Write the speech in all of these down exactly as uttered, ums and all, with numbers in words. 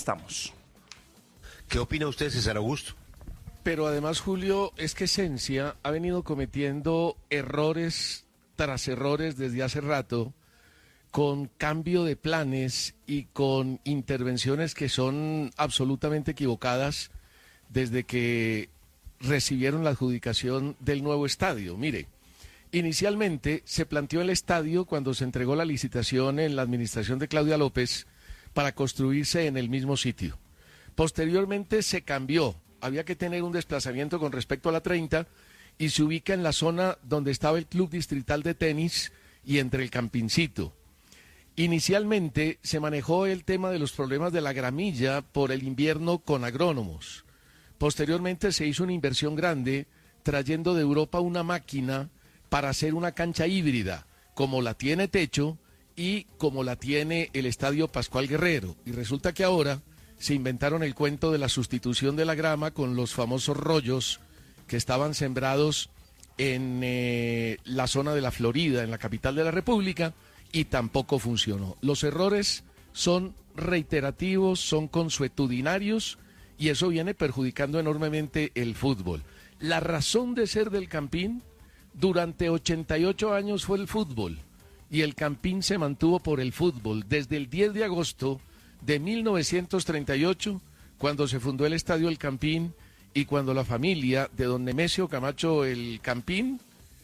estamos. ¿Qué opina usted, César Augusto? Pero además, Julio, es que Esencia ha venido cometiendo errores tras errores desde hace rato, con cambio de planes y con intervenciones que son absolutamente equivocadas desde que recibieron la adjudicación del nuevo estadio. Mire, inicialmente se planteó el estadio cuando se entregó la licitación en la administración de Claudia López para construirse en el mismo sitio. Posteriormente se cambió, había que tener un desplazamiento con respecto a la treinta y se ubica en la zona donde estaba el Club Distrital de Tenis y entre el Campincito. Inicialmente se manejó el tema de los problemas de la gramilla por el invierno con agrónomos. Posteriormente se hizo una inversión grande trayendo de Europa una máquina para hacer una cancha híbrida, como la tiene Techo y como la tiene el Estadio Pascual Guerrero. Y resulta que ahora se inventaron el cuento de la sustitución de la grama con los famosos rollos que estaban sembrados en eh, la zona de la Florida, en la capital de la República, y tampoco funcionó. Los errores son reiterativos, son consuetudinarios, y eso viene perjudicando enormemente el fútbol. La razón de ser del Campín durante ochenta y ocho años fue el fútbol, y el Campín se mantuvo por el fútbol desde el diez de agosto de mil novecientos treinta y ocho, cuando se fundó el Estadio El Campín, y cuando la familia de don Nemesio Camacho El Campín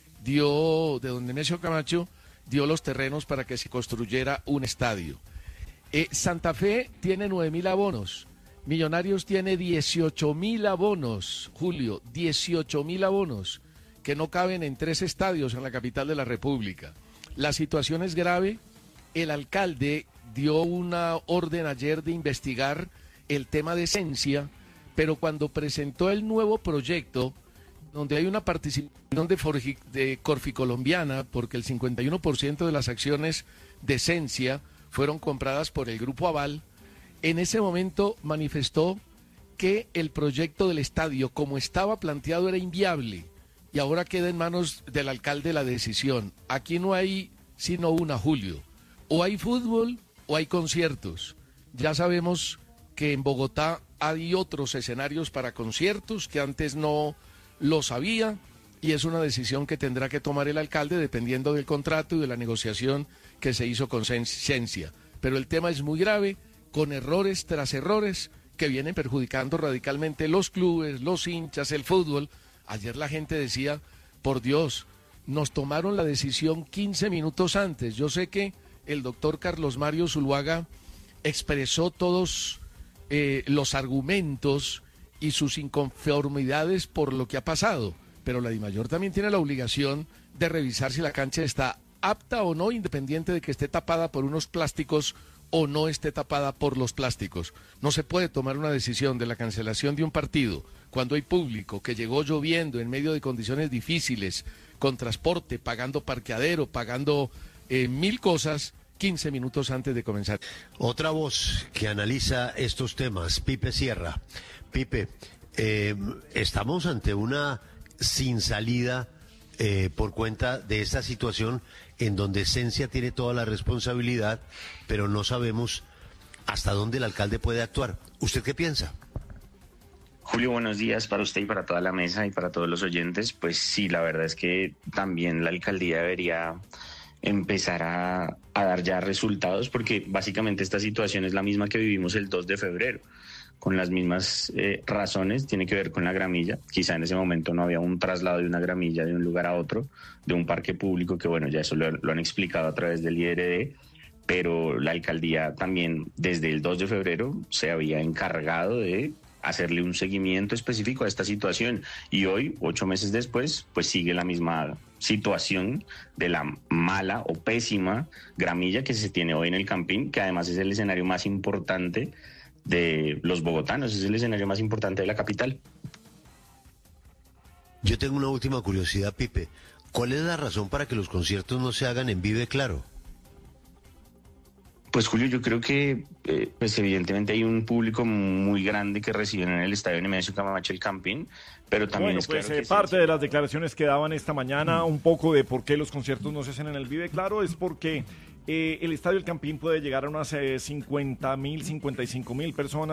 dio, de don Nemesio Camacho, dio los terrenos para que se construyera un estadio. Eh, Santa Fe tiene nueve mil abonos, Millonarios tiene dieciocho mil abonos, Julio, dieciocho mil abonos, que no caben en tres estadios en la capital de la República. La situación es grave. El alcalde dio una orden ayer de investigar el tema de Esencia, pero cuando presentó el nuevo proyecto, donde hay una participación de, Forgi, de Corficolombiana, porque el cincuenta y uno por ciento de las acciones de Esencia fueron compradas por el Grupo Aval, en ese momento manifestó que el proyecto del estadio, como estaba planteado, era inviable, y ahora queda en manos del alcalde la decisión. Aquí no hay sino una, Julio. O hay fútbol o hay conciertos. Ya sabemos que en Bogotá hay otros escenarios para conciertos que antes no lo sabía, y es una decisión que tendrá que tomar el alcalde dependiendo del contrato y de la negociación que se hizo con Esencia. Pero el tema es muy grave, con errores tras errores que vienen perjudicando radicalmente los clubes, los hinchas, el fútbol. Ayer la gente decía, por Dios, nos tomaron la decisión quince minutos antes. Yo sé que el doctor Carlos Mario Zuluaga expresó todos eh, los argumentos y sus inconformidades por lo que ha pasado, pero la DIMAYOR también tiene la obligación de revisar si la cancha está apta o no, independiente de que esté tapada por unos plásticos o no esté tapada por los plásticos. No se puede tomar una decisión de la cancelación de un partido cuando hay público, que llegó lloviendo en medio de condiciones difíciles, con transporte, pagando parqueadero, pagando eh, mil cosas, quince minutos antes de comenzar. Otra voz que analiza estos temas, Pipe Sierra. Pipe, eh, estamos ante una sin salida eh, por cuenta de esta situación en donde Esencia tiene toda la responsabilidad, pero no sabemos hasta dónde el alcalde puede actuar. ¿Usted qué piensa? Julio, buenos días para usted y para toda la mesa y para todos los oyentes. Pues sí, la verdad es que también la alcaldía debería empezar a, a dar ya resultados, porque básicamente esta situación es la misma que vivimos el dos de febrero, con las mismas eh, razones. Tiene que ver con la gramilla. Quizá en ese momento no había un traslado de una gramilla de un lugar a otro, de un parque público, que bueno, ya eso lo, lo han explicado a través del I R D, pero la alcaldía también desde el dos de febrero se había encargado de hacerle un seguimiento específico a esta situación, y hoy, ocho meses después, pues sigue la misma situación de la mala o pésima gramilla que se tiene hoy en el Campín, que además es el escenario más importante de los bogotanos, es el escenario más importante de la capital. Yo tengo una última curiosidad, Pipe. ¿Cuál es la razón para que los conciertos no se hagan en Vive Claro? Pues Julio, yo creo que eh, pues evidentemente hay un público muy grande que reciben en el estadio Nemesio Camacho El Campín, pero también bueno, es pues claro eh, que parte sí, de las declaraciones que daban esta mañana, un poco de por qué los conciertos no se hacen en el Vive Claro, es porque eh, el estadio El Campín puede llegar a unas eh, cincuenta mil, cincuenta y cinco mil personas.